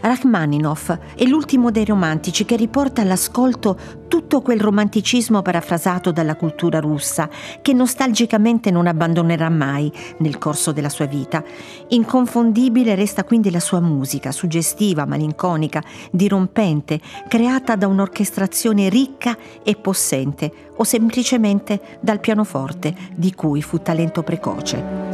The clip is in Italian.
Rachmaninoff è l'ultimo dei romantici che riporta all'ascolto tutto quel romanticismo parafrasato dalla cultura russa, che nostalgicamente non abbandonerà mai nel corso della sua vita. Inconfondibile resta quindi la sua musica, suggestiva, malinconica, dirompente, creata da un'orchestrazione ricca e possente, o semplicemente dal pianoforte, di cui fu talento precoce.